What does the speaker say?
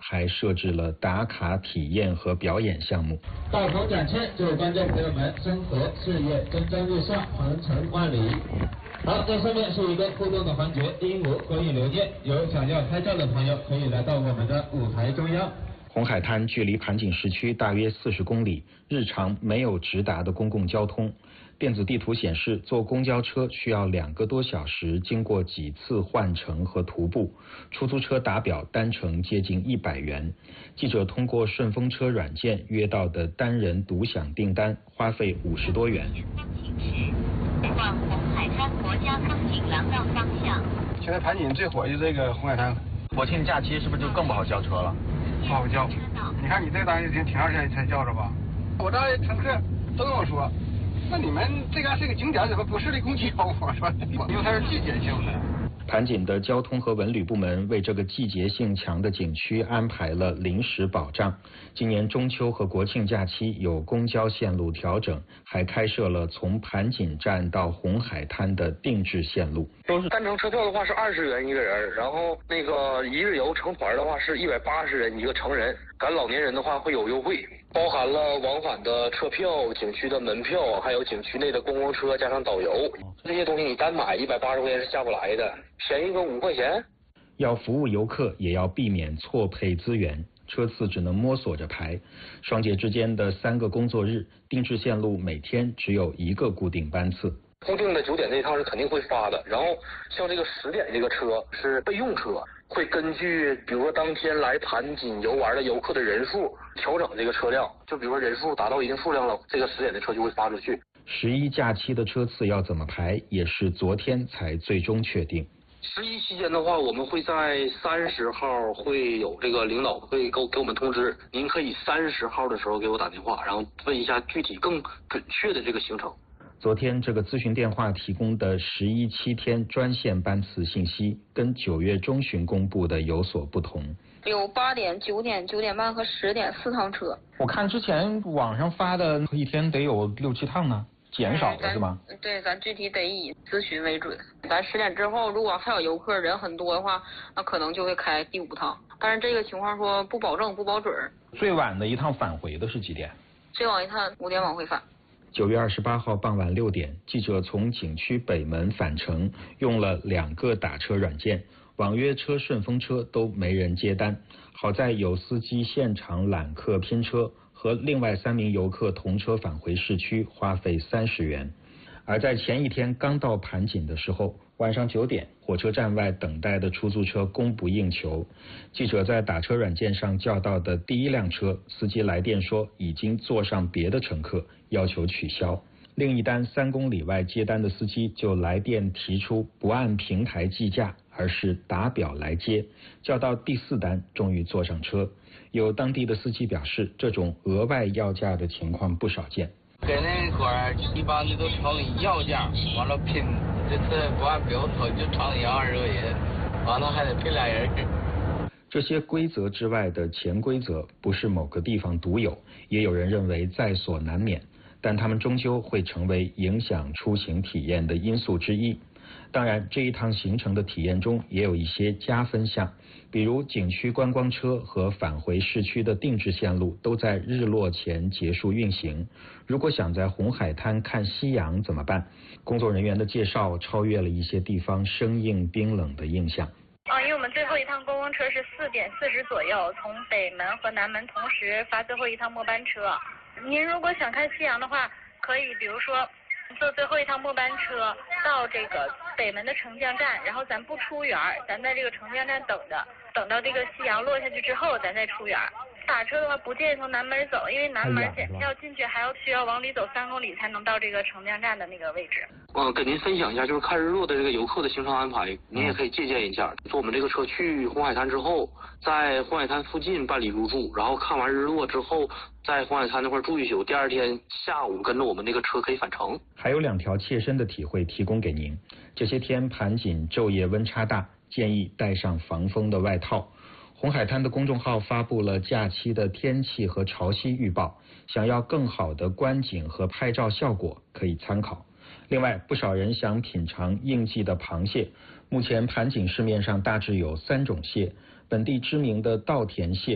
还设置了打卡体验和表演项目。 大鹏展翅，祝观众朋友们生活事业蒸蒸日上，鹏程万里。好，在下面是一个互动的环节，鹦鹉观影留念，有想要拍照的朋友可以来到我们的舞台中央。 红海滩距离盘锦市区大约40公里，日常没有直达的公共交通。电子地图显示，坐公交车需要2个多小时，经过几次换乘和徒步。出租车打表单程接近100元。记者通过顺风车软件约到的单人独享订单，花费50多元。 往红海滩国家风景廊道方向。 现在盘锦最火就这个红海滩， 国庆假期是不是就更不好叫车了？ 不好叫。你看你这单已经挺长时间才叫着吧？我这乘客都跟我说，那你们这个是个景点，怎么不设立公交？我说，因为它是季节性的。 盘锦的交通和文旅部门为这个季节性强的景区安排了临时保障。今年中秋和国庆假期有公交线路调整，还开设了从盘锦站到红海滩的定制线路。 都是单程车票的话是20元一个人，然后那个一日游成团的话是180元一个成人，赶老年人的话会有优惠，包含了往返的车票、景区的门票，还有景区内的公共车加上导游。这些东西你单买180块钱是下不来的，便宜个5块钱。 要服务游客，也要避免错配资源，车次只能摸索着排。双节之间的3个工作日，定制线路每天只有1个固定班次。 固定的9点这一趟是肯定会发的，然后像这个10点这个车是备用车，会根据比如说当天来盘锦游玩的游客的人数调整这个车辆，就比如说人数达到一定数量了，这个10点的车就会发出去。 11假期的车次要怎么排，也是昨天才最终确定。 11期间的话，我们会在30号会有这个领导会给我们通知，您可以30号的时候给我打电话，然后问一下具体更准确的这个行程。 昨天这个咨询电话提供的11、7天专线班次信息，跟9月中旬公布的有所不同。 有8点、9点、9点半和10点4趟车。 我看之前网上发的一天得有6、7趟呢，减少了是吗？ 对，咱具体得以咨询为准。咱10点之后，如果还有游客人很多的话，那可能就会开第5趟。但是这个情况说不保证、不保准。 最晚的一趟返回的是几点？ 最晚一趟5点往回返。 9月28号傍晚6点，记者从景区北门返程，用了2个打车软件，网约车、顺风车都没人接单。好在有司机现场揽客拼车，和另外3名游客同车返回市区，花费30元。而在前一天刚到盘锦的时候，晚上9点，火车站外等待的出租车供不应求。记者在打车软件上叫到的第1辆车，司机来电说已经坐上别的乘客，要求取消。另一单3公里外接单的司机就来电提出不按平台计价，而是打表来接。叫到第4单，终于坐上车。有当地的司机表示，这种额外要价的情况不少见。 跟那块儿一般的都成要价，完了拼，这次不按表头就成120块钱，完了还得拼2人。 这些规则之外的潜规则不是某个地方独有，也有人认为在所难免，但他们终究会成为影响出行体验的因素之一。当然，这一趟行程的体验中也有一些加分项，比如景区观光车和返回市区的定制线路都在日落前结束运行。如果想在红海滩看夕阳怎么办？工作人员的介绍超越了一些地方生硬冰冷的印象。 因为我们最后一趟公共车是4点40左右，从北门和南门同时发最后一趟末班车。您如果想看夕阳的话，可以比如说坐最后一趟末班车到这个北门的城江站，然后咱不出园，咱在这个城江站等着，等到这个夕阳落下去之后咱再出园。打车的话不建议从南门走，因为南门检票进去还需要往里走3公里才能到这个城江站的那个位置。 跟您分享一下就是看日落的这个游客的行程安排，您也可以借鉴一下。坐我们这个车去红海滩之后，在红海滩附近办理入住，然后看完日落之后在红海滩那块住一宿，第2天下午跟着我们这个车可以返程。 还有2条切身的体会提供给您。这些天盘锦昼夜温差大，建议带上防风的外套。红海滩的公众号发布了假期的天气和潮汐预报，想要更好的观景和拍照效果可以参考。另外，不少人想品尝应季的螃蟹。目前盘锦市面上大致有3种蟹，本地知名的稻田蟹